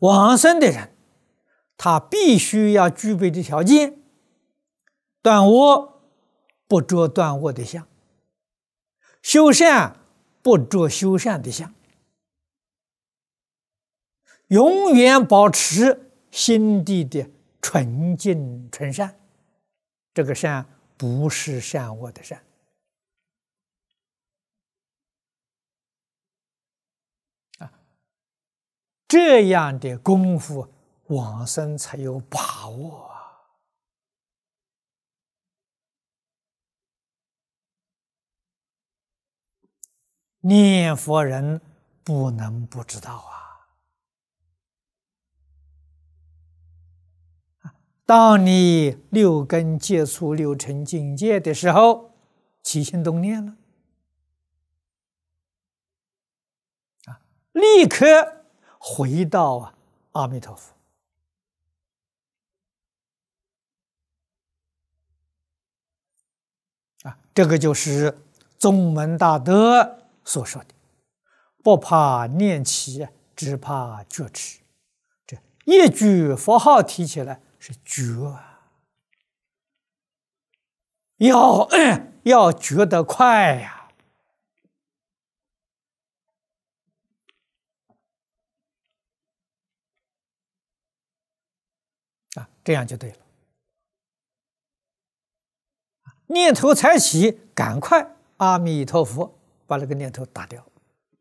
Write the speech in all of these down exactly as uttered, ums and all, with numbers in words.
往生的人，他必须要具备的条件：断我不着断我的相，修善不着修善的相，永远保持心地的纯净纯善。这个善不是善恶的善。啊，这样的功夫，往生才有把握啊！念佛人不能不知道啊！当你六根接触六尘境界的时候，起心动念了，啊，立刻回到啊阿弥陀佛。啊，这个就是宗门大德所说的：不怕念起，只怕觉迟。这一句佛号提起来是觉啊，要要觉得快呀！啊，这样就对了。念头才起，赶快阿弥陀佛，把那个念头打掉。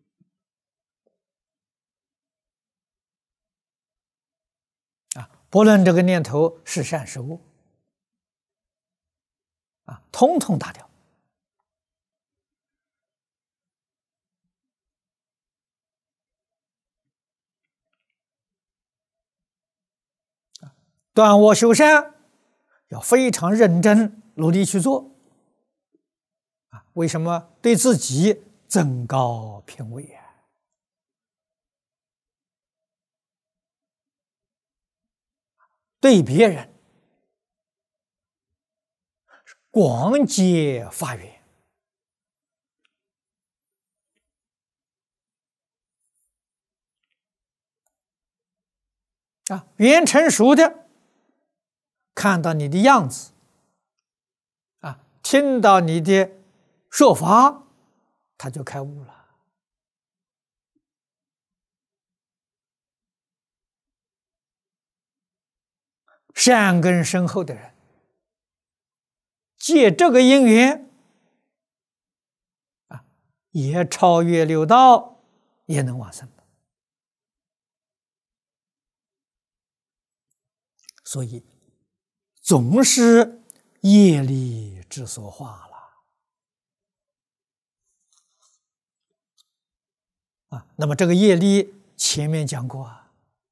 啊，不论这个念头是善是恶，啊，统统打掉。啊，断我修善要非常认真努力去做。啊，为什么？对自己增高品位啊！对别人广结法缘。啊，缘成熟的，看到你的样子，啊，听到你的说法，他就开悟了。善根深厚的人，借这个因缘，啊，也超越六道，也能往生。所以，总是业力之所化了。啊，那么这个业力前面讲过啊。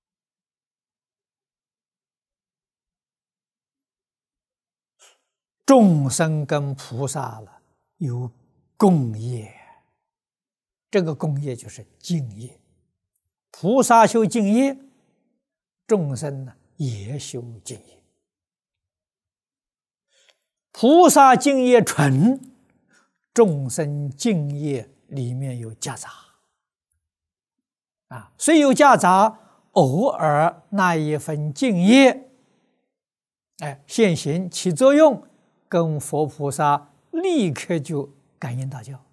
众生跟菩萨了有共业，这个共业就是净业。菩萨修净业，众生呢也修净业。菩萨净业纯，众生净业里面有夹杂。啊，虽有夹杂，偶尔那一份净业，哎，现行起作用。跟佛菩萨立刻就感应道交，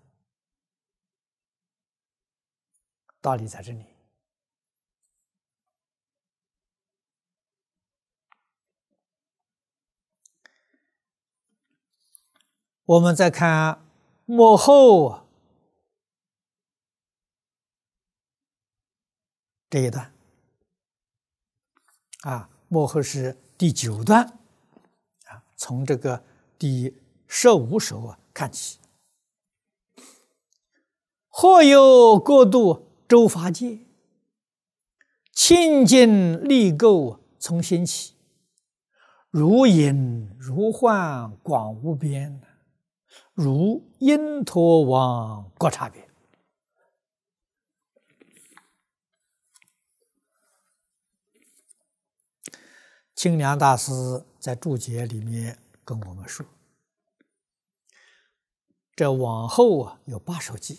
道理在这里。我们再看末后这一段，啊，末后是第九段，啊，从这个。第十五首啊，看起。或有过度周法界，清净力垢从心起，如影如幻广无边，如因陀王国差别。清凉大师在注解里面跟我们说，这往后啊有八首偈，